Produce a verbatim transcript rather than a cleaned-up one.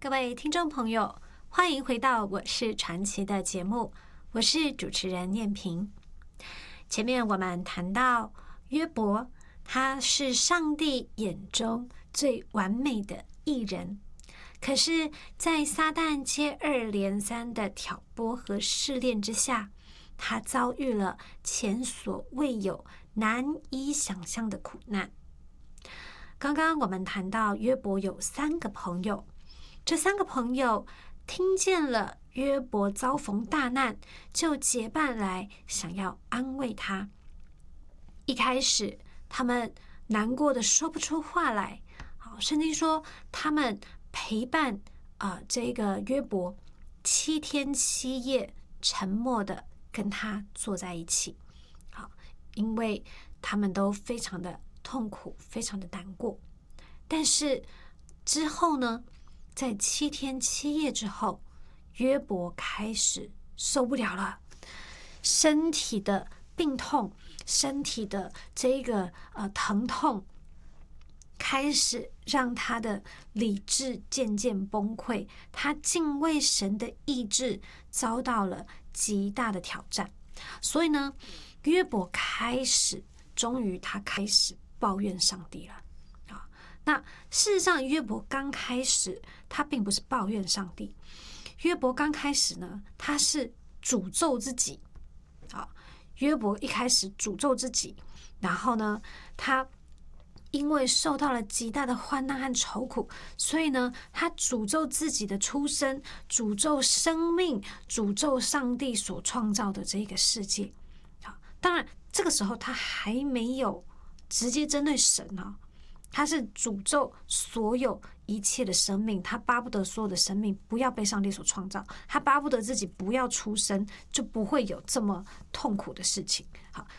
各位听众朋友，欢迎回到我是传奇的节目，我是主持人念萍。前面我们谈到约伯，他是上帝眼中最完美的艺人，可是在撒旦接二连三的挑拨和试炼之下，他遭遇了前所未有、难以想象的苦难。刚刚我们谈到约伯有三个朋友，这三个朋友听见了约伯遭逢大难，就结伴来想要安慰他。一开始他们难过的说不出话来，好，圣经说他们陪伴啊、呃、这个约伯七天七夜，沉默的跟他坐在一起。好，因为他们都非常的痛苦，非常的难过。但是之后呢，在七天七夜之后，约伯开始受不了了，身体的病痛，身体的这个呃疼痛，开始让他的理智渐渐崩溃，他敬畏神的意志遭到了极大的挑战。所以呢，约伯开始，终于他开始抱怨上帝了。那事实上，约伯刚开始他并不是抱怨上帝，约伯刚开始呢，他是诅咒自己。啊，约伯一开始诅咒自己，然后呢，他因为受到了极大的患难和愁苦，所以呢，他诅咒自己的出生，诅咒生命，诅咒上帝所创造的这个世界。好，当然这个时候他还没有直接针对神啊。他是诅咒所有一切的生命，他巴不得所有的生命不要被上帝所创造，他巴不得自己不要出生，就不会有这么痛苦的事情。好，